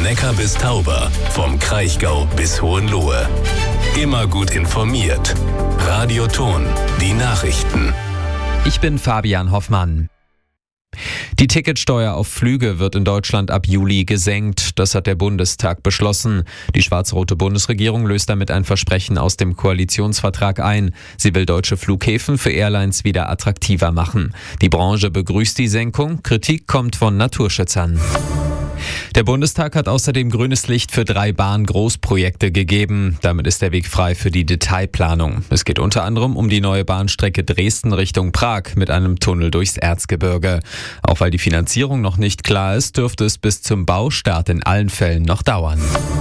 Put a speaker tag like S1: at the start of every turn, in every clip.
S1: Neckar bis Tauber, vom Kraichgau bis Hohenlohe. Immer gut informiert. Radio Thon, die Nachrichten.
S2: Ich bin Fabian Hoffmann. Die Ticketsteuer auf Flüge wird in Deutschland ab Juli gesenkt. Das hat der Bundestag beschlossen. Die schwarz-rote Bundesregierung löst damit ein Versprechen aus dem Koalitionsvertrag ein. Sie will deutsche Flughäfen für Airlines wieder attraktiver machen. Die Branche begrüßt die Senkung. Kritik kommt von Naturschützern. Der Bundestag hat außerdem grünes Licht für 3 Bahn-Großprojekte gegeben. Damit ist der Weg frei für die Detailplanung. Es geht unter anderem um die neue Bahnstrecke Dresden Richtung Prag mit einem Tunnel durchs Erzgebirge. Auch weil die Finanzierung noch nicht klar ist, dürfte es bis zum Baustart in allen Fällen noch dauern.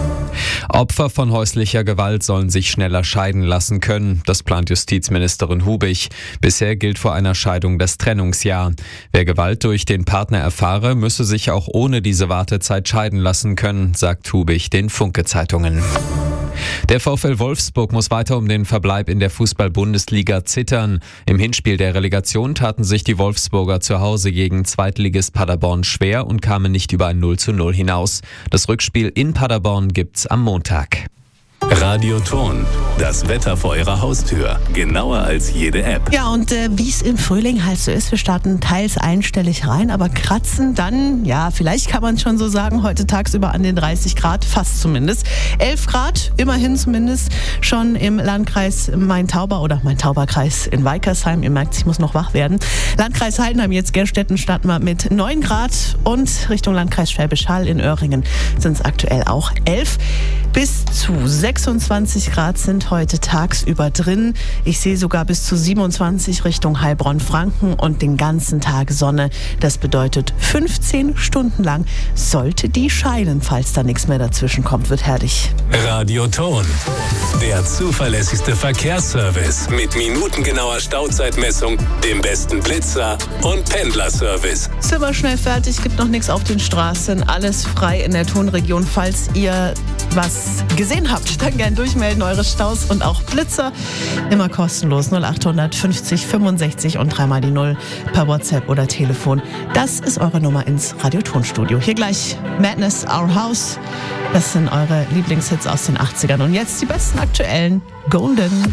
S2: Opfer von häuslicher Gewalt sollen sich schneller scheiden lassen können. Das plant Justizministerin Hubich. Bisher gilt vor einer Scheidung das Trennungsjahr. Wer Gewalt durch den Partner erfahre, müsse sich auch ohne diese Wartezeit scheiden lassen können, sagt Hubich den Funke-Zeitungen. Der VfL Wolfsburg muss weiter um den Verbleib in der Fußball-Bundesliga zittern. Im Hinspiel der Relegation taten sich die Wolfsburger zu Hause gegen Zweitligist Paderborn schwer und kamen nicht über ein 0:0 hinaus. Das Rückspiel in Paderborn gibt's am Montag.
S1: Radio Thon, das Wetter vor Ihrer Haustür. Genauer als jede App.
S3: Ja, und wie es im Frühling halt so ist, wir starten teils einstellig rein, aber kratzen dann, ja, vielleicht kann man schon so sagen, heute tagsüber an den 30 Grad, fast zumindest. 11 Grad, immerhin zumindest, schon im Landkreis Main-Tauber oder Main-Tauber-Kreis in Weikersheim. Ihr merkt, ich muss noch wach werden. Landkreis Heidenheim, jetzt Gerstetten, starten wir mit 9 Grad und Richtung Landkreis Schwäbisch Hall in Öhringen sind es aktuell auch 11. Bis zu 26 Grad sind heute tagsüber drin. Ich sehe sogar bis zu 27 Richtung Heilbronn-Franken und den ganzen Tag Sonne. Das bedeutet 15 Stunden lang sollte die scheinen, falls da nichts mehr dazwischen kommt. Wird herrlich.
S1: Radio Thon, der zuverlässigste Verkehrsservice mit minutengenauer Stauzeitmessung, dem besten Blitzer und Pendlerservice.
S3: Sind wir schnell fertig, gibt noch nichts auf den Straßen. Alles frei in der Thonregion. Falls ihr was gesehen habt, dann gern durchmelden, eure Staus und auch Blitzer. Immer kostenlos 0800 50 65 und 3 mal die 0 per WhatsApp oder Telefon. Das ist eure Nummer ins Radio-Thon-Studio. Hier gleich Madness, Our House. Das sind eure Lieblingshits aus den 80ern. Und jetzt die besten aktuellen Golden.